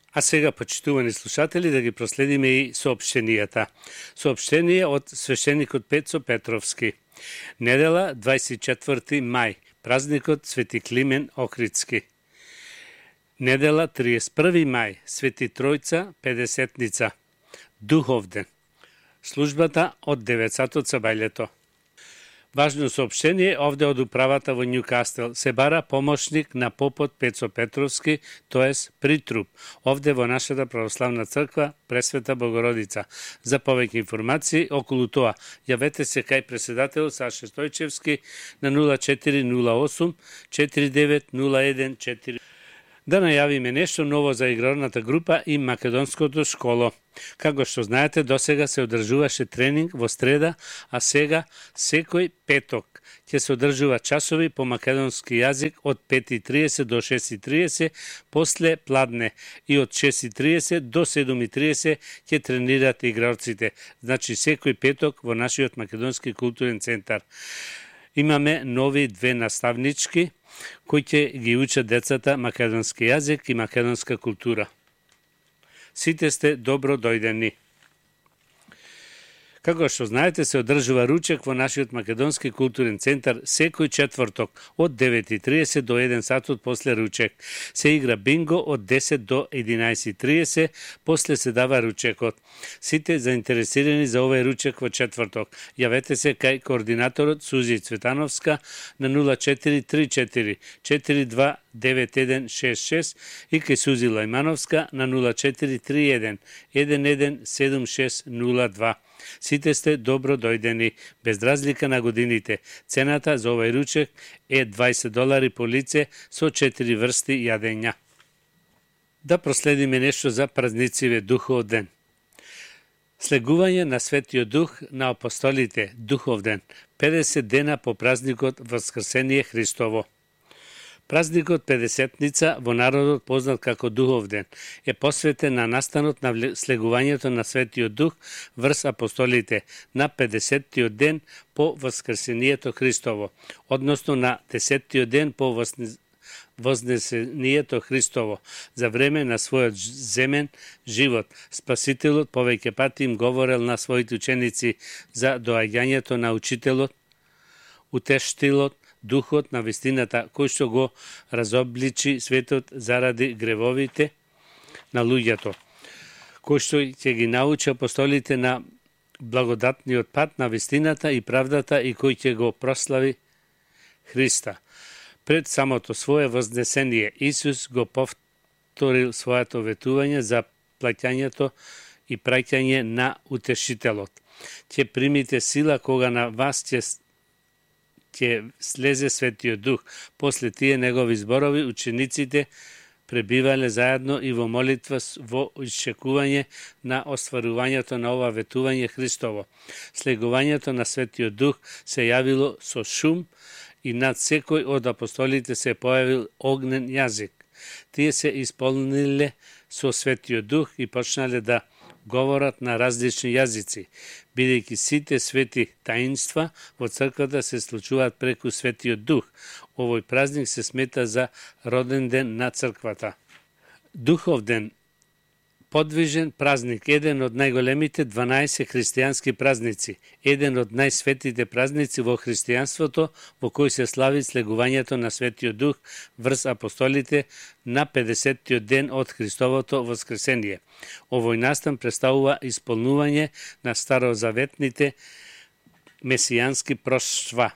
А сега, почитувани слушатели, да ги проследиме и соопштенијата. Соопштение од свещеникот Пецо Петровски. Недела, 24 мај, празникот Свети Климен Охридски. Недела, 31 мај, Свети Тројца, 50-ница. Духовден. Службата од 9 сабајлето. Важно соопштение овде од управата во Њукастел. Се бара помошник на попот Пецо Петровски, тоест притруп, овде во нашата православна црква Пресвета Богородица. За повеќе информации околу тоа, јавете се кај председател Саша Стојчевски на 0408 4901 4. Да најавиме нешто ново за игралната група и македонското школо. Како што знаете, досега се одржуваше тренинг во среда, а сега секој петок ќе се одржува часови по македонски јазик од 5:30 до 6:30, после пладне и од 6:30 до 7:30 ќе тренираат игралците. Значи секој петок во нашиот македонски културен центар. Имаме нови две наставнички кои ќе ги учат децата македонски јазик и македонска култура. Сите сте добро дојдени. Како што знаете, се одржува ручек во нашиот македонски културен центар секој четврток од 9:30 до 1 сатот после ручек. Се игра бинго од 10 до 11:30, после се дава ручекот. Сите заинтересирани за овој ручек во четврток, јавете се кај координаторот Сузи Цветановска на 0434 42 9166 и кај Сузи Лајмановска на 0431 117602. Сите сте добро дојдени, без разлика на годините. Цената за овој ручек е $20 по лице со 4 врсти јадења. Да проследиме нешто за празнициве Духов ден. Слегување на Светиот Дух на апостолите, Духов ден, 50 дена по празникот Воскрсение Христово. Празникот 50-ница во народот познат како Духов ден е посветен на настанот на слегувањето на Светиот Дух врз апостолите на 50-тиот ден по Воскресението Христово, односно на 10-тиот ден по Вознесението Христово, за време на својот земен живот. Спасителот повеќе пати им говорел на своите ученици за доаѓањето на Учителот, Утештилот, Духот на вистината, кој што го разобличи светот заради гревовите на луѓето, кој што ќе ги научи апостолите на благодатниот пат на вистината и правдата и кој ќе го прослави Христа. Пред самото свое вознесение, Исус го повторил своето ветување за плаќањето и праќање на Утешителот. Ќе примите сила кога на вас ќе слезе Светиот Дух. После тие негови зборови, учениците пребивале заедно и во молитва во исчекување на остварувањето на ова ветување Христово. Слегувањето на Светиот Дух се јавило со шум и над секој од апостолите се појавил огнен јазик. Тие се исполниле со Светиот Дух и почнале да говорат на различни јазици, бидејќи сите свети таинства во црквата се случуваат преку Светиот Дух. Овој празник се смета за роден ден на црквата. Духов ден, подвижен празник, еден од најголемите 12 христијански празници, еден од најсветите празници во христијанството, во кој се слави слегувањето на Светиот Дух врз апостолите на 50-тиот ден од Христовото воскресение. Овој настан представува исполнување на старозаветните месијански проштва.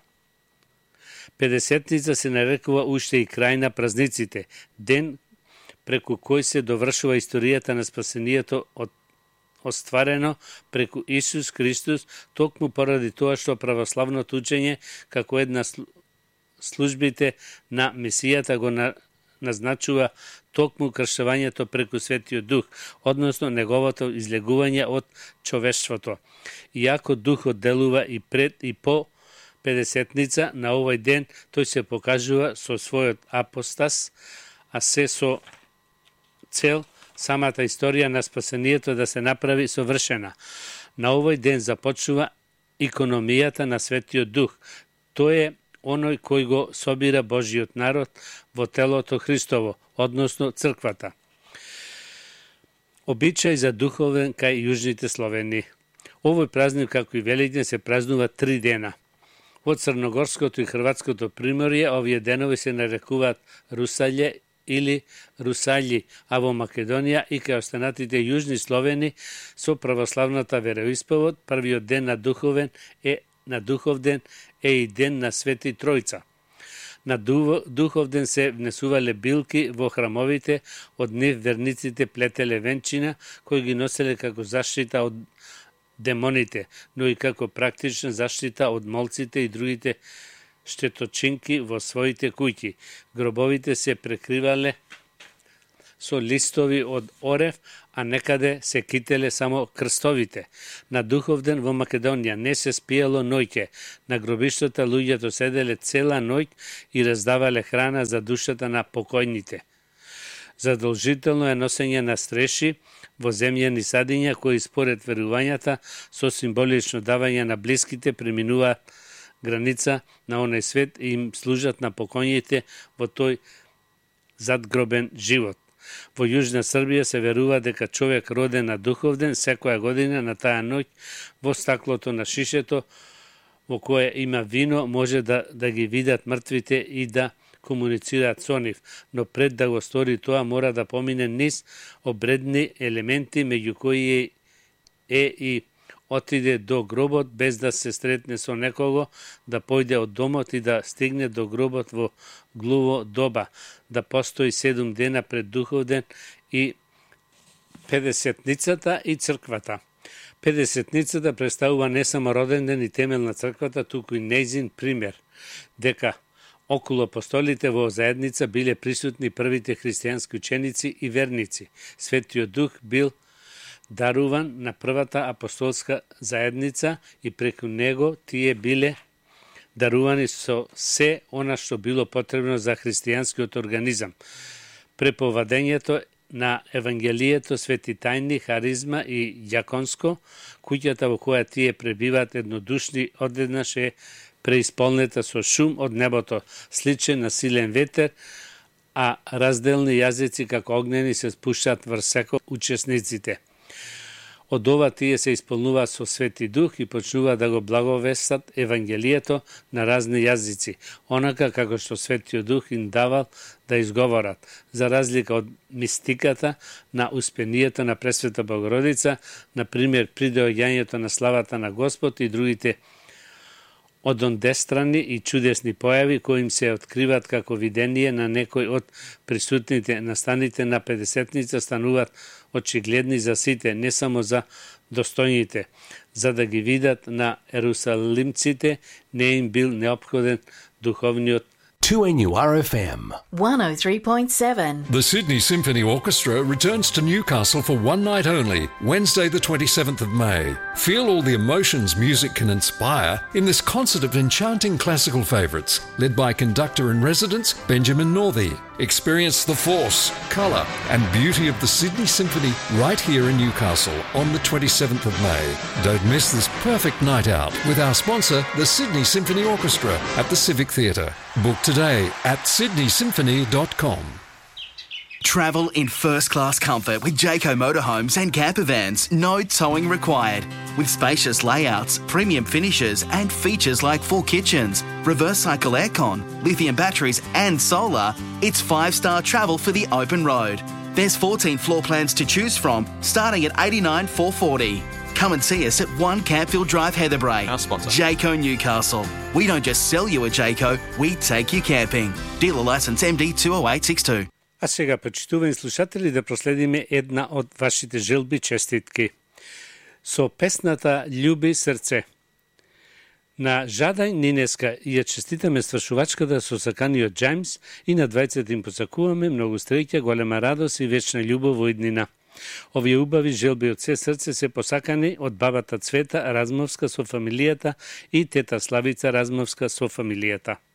50-ница се нарекува уште и крај на празниците, ден преку кој се довршува историјата на спасението остварено преку Исус Христос, токму поради тоа што православното учење, како една службите на Месијата го назначува токму кршувањето преку Светиот Дух, односно неговото излегување од човештвото. Иако Духот делува и пред и по 50-ница, на овој ден тој се покажува со својот апостас, а се со цел самата историја на спасението да се направи совршена. На овој ден започнува икономијата на Светиот Дух. Тој е оној кој го собира Божиот народ во телото Христово, односно црквата. Обичај за духовен кај јужните Словени. Овој празник, како и Великден, се празнува 3 дена. Во Црногорското и Хрватското приморје овие денови се нарекуваат Русалје или Русаљи, а во Македонија и кај останатите јужни Словени со православната вероисповед, првиот ден на Духовден е и ден на Свети Тројца. На Духовден се внесувале билки во храмовите, од нив верниците плетеле венчина, кои ги носеле како заштита од демоните, но и како практична заштита од молците и другите штеточинки во своите куќи. Гробовите се прекривале со листови од орев, а некаде се кителе само крстовите. На Духовден во Македонија не се спиело ноќе. На гробиштата луѓето седеле цела ноќ и раздавале храна за душата на покојните. Задолжително е носење на стреши во земјани садиња, кои според верувањата со символично давање на блиските преминуваат граница на оној свет и им служат на покојните во тој задгробен живот. Во Јужна Србија се верува дека човек роден на Духовден секоја година на таа ноќ во стаклото на шишето во кое има вино може да ги видат мртвите и да комуницираат со нив, но пред да го стори тоа мора да помине низ обредни елементи, меѓу кои е и отиде до гробот без да се сретне со некого, да појде од домот и да стигне до гробот во глуво доба, да постои 7 дена пред Духовден и Педесетницата и црквата. Педесетницата представува не само роден ден и темел на црквата, туку и нејзин пример, дека околу апостолите во заедница биле присутни првите христијански ученици и верници. Светиот Дух бил даруван на првата апостолска заедница и преку него тие биле дарувани со се она што било потребно за христијанскиот организам. Преповадењето на Евангелието, свети тајни, харизма и јаконско, куќата во која тие пребиваат еднодушни одеднаш е преисполнета со шум од небото, сличен на силен ветер, а разделни јазици како огнени се спуштаат врз секој учесниците. Од ова тие се исполнуваат со Свети Дух и почнуваат да го благовестат Евангелието на разни јазици, онака како што Светиот Дух им давал да изговорат, за разлика од мистиката на успението на Пресвета Богородица, например при доаѓањето на славата на Господ и другите одондестрани и чудесни појави кои им се откриваат како видение на некој од присутните настаните на Педесетница стануваат очигледни за сите, не само за достојните. За да ги видат на ерусалимците, не им бил неопходен духовниот 2NURFM 103.7. The Sydney Symphony Orchestra returns to Newcastle for one night only, Wednesday the 27th of May. Feel all the emotions music can inspire in this concert of enchanting classical favourites, led by conductor-in-residence Benjamin Northey. Experience the force, colour and beauty of the Sydney Symphony right here in Newcastle on the 27th of May. Don't miss this perfect night out with our sponsor, the Sydney Symphony Orchestra at the Civic Theatre. Book today at sydneysymphony.com. Travel in first-class comfort with Jayco motorhomes and camper vans. No towing required. With spacious layouts, premium finishes and features like full kitchens, reverse cycle aircon, lithium batteries and solar, it's 5-star travel for the open road. There's 14 floor plans to choose from, starting at $89,440. Come and see us at 1 Campfield Drive, Heatherbrae. Our sponsor. Jayco Newcastle. We don't just sell you a Jayco, we take you camping. Dealer licence MD 20862. А сега, почитувани слушатели, да проследиме една од вашите желби честитки. Со песната Љуби срце. На Жадај Нинеска ја честитаме свршувачката со саканиот Джајмс и на двајцата им посакуваме многу среќа, голема радост и вечна љубов во иднина. Овие убави желби од се срце се посакани од бабата Цвета Размовска со фамилијата и тета Славица Размовска со фамилијата.